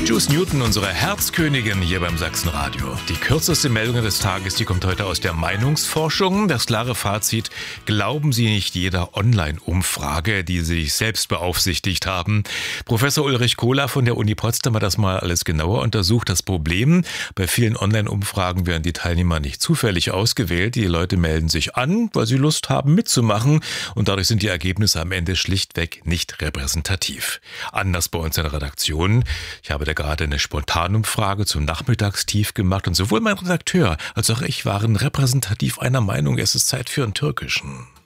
Juice Newton, unsere Herzkönigin hier beim Sachsenradio. Die kürzeste Meldung des Tages, die kommt heute aus der Meinungsforschung. Das klare Fazit: Glauben Sie nicht jeder Online-Umfrage, die Sie sich selbst beaufsichtigt haben. Professor Ulrich Kohler von der Uni Potsdam hat das mal alles genauer untersucht. Das Problem: Bei vielen Online-Umfragen werden die Teilnehmer nicht zufällig ausgewählt. Die Leute melden sich an, weil sie Lust haben mitzumachen. Und dadurch sind die Ergebnisse am Ende schlichtweg nicht repräsentativ. Anders bei uns in der Redaktion. Ich habe da gerade eine Spontanumfrage zum Nachmittagstief gemacht und sowohl mein Redakteur als auch ich waren repräsentativ einer Meinung, es ist Zeit für einen türkischen.